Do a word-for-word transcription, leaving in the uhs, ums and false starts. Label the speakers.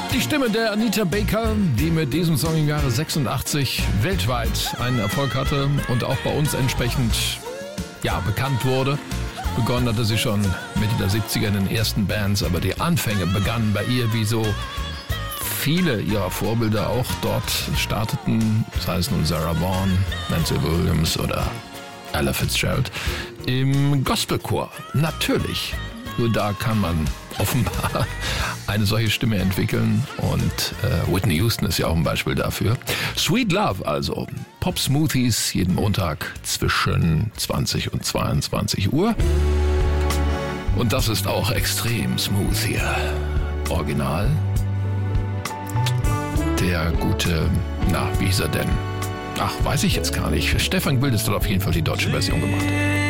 Speaker 1: Die Stimme der Anita Baker, die mit diesem Song im Jahre sechsundachtzig weltweit einen Erfolg hatte und auch bei uns entsprechend ja, bekannt wurde. Begonnen hatte sie schon Mitte der siebziger in den ersten Bands, aber die Anfänge begannen bei ihr, wie so viele ihrer Vorbilder auch dort starteten, sei es nun Sarah Vaughan, Nancy Williams oder Ella Fitzgerald, im Gospelchor. Natürlich, nur da kann man offenbar eine solche Stimme entwickeln und äh, Whitney Houston ist ja auch ein Beispiel dafür. Sweet Love also, Pop Smoothies jeden Montag zwischen zwanzig und zweiundzwanzig Uhr. Und das ist auch extrem smooth hier. Original. Der gute, na, wie hieß er denn? Ach, weiß ich jetzt gar nicht. Stefan Wild ist dort auf jeden Fall die deutsche Version gemacht.